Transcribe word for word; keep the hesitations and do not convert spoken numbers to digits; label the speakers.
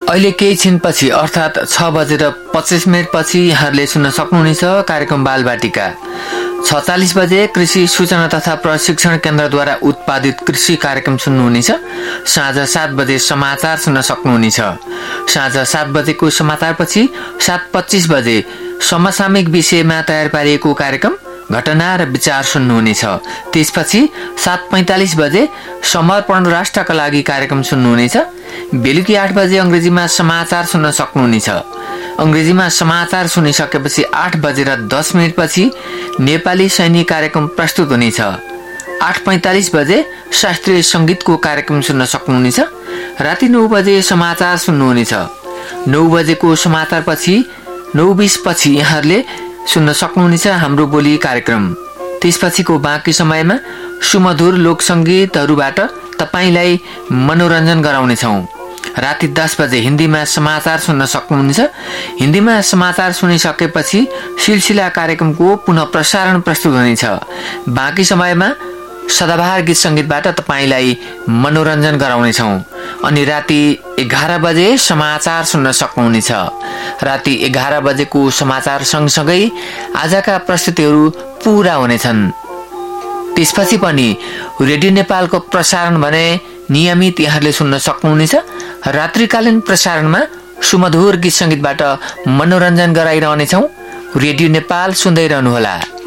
Speaker 1: अहिले केही छिनपछि अर्थात् छ बजेर पच्चिस मिनटपछि यहाँहरूले सुन्न सक्नुहुनेछ कार्यक्रम बालबाटिका। छ चालीस बजे कृषि सूचना तथा प्रशिक्षण केन्द्रद्वारा उत्पादित कृषि कार्यक्रम सुन्नुहुनेछ। साँझ सात बजे समाचार सुन्न सक्नुहुनेछ। साँझ सात बजेको समाचारपछि सात पच्चिस बजे समसामयिक विषयमा तयार पारिएको कार्यक्रम घटना र विचार सुन्नुहुनेछ। त्यसपछि सात पैंतालिस बजे समर्पण राष्ट्रका लागि कार्यक्रम सुन्नुहुनेछ। बेलुकी आठ बजे अंग्रेजीमा समाचार सुन्न सक्नुहुनेछ। अंग्रेजीमा समाचार सुनिसकेपछि आठ बजेर दस मिनट पछि नेपाली सैनिक कार्यक्रम प्रस्तुत हुनेछ। आठ पैंतालिस बजे शास्त्रीय संगीतको कार्यक्रम सुन्न सक्नुहुनेछ। राति नौ बजे समाचार सुन्नुहुनेछ। नौ बजेको समाचार पछि नौ बीस पछि यहाँहरूले सुन्न सक्नुहुनेछ हाम्रो बोली कार्यक्रम। त्यसपछिको बाँकी समयमा सुमधुर लोकसंगीतहरूबाट तपाईलाई मनोरञ्जन गराउनेछौँ। राति दस बजे हिन्दीमा समाचार सुन्न सक्नुहुनेछ। हिन्दीमा समाचार सुनिसकेपछि सिलसिला कार्यक्रमको पुनः प्रसारण प्रस्तुत हुनेछ। बाँकी समयमा सदाबहार गीत संगीतबाट तपाईलाई मनोरञ्जन गराउनेछौँ। अनि राति एघार बजे समाचार सुन्न सक्नुहुनेछ। राति एघार बजेको समाचार सँगसँगै आजका प्रस्तुतिहरू पूरा हुनेछन्। त्यसपछि पनि रेडियो नेपालको प्रसारण भने नियमित यहाँले सुन्न सक्नुहुनेछ। रात्रिकालीन प्रसारणमा सुमधुर गीत संगीतबाट मनोरञ्जन गराइरहनेछौँ। रेडियो नेपाल सुन्दै रहनुहोला।